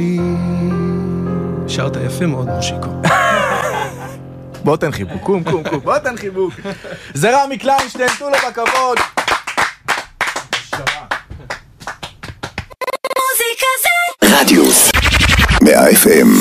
שרת יפה מאוד, מושיקו. בוא תן חיבוק, קום, בוא תן חיבוק. זה רמי קליינשטיין, תנו לו בכבוד. רדיוס 100 FM